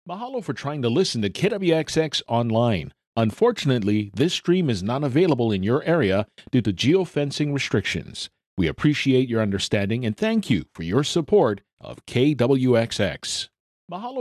Mahalo for trying to listen to KWXX online. Unfortunately, this stream is not available in your area due to geofencing restrictions. We appreciate your understanding and thank you for your support of KWXX. Mahalo